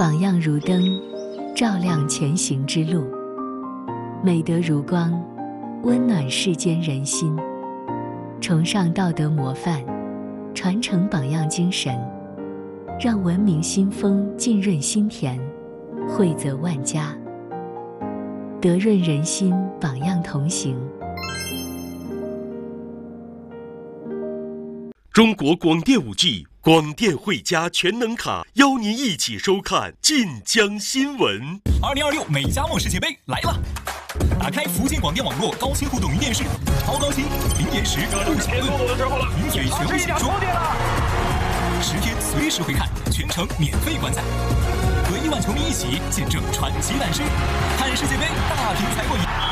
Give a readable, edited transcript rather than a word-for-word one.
榜样如灯，照亮前行之路；美德如光，温暖世间人心。崇尚道德模范，传承榜样精神，让文明新风浸润心田，惠泽万家。德润人心，榜样同行。 中国广电5G 广电汇佳全能卡邀您一起收看晋江新闻。 2026美加墨世界杯来了！打开福建广电网络高清互动云电视，超高清，零延时，不抢论，云腿全部解说，10天随时回看，全程免费观赛，和亿万球迷一起见证传奇诞生，看世界杯大屏才过瘾。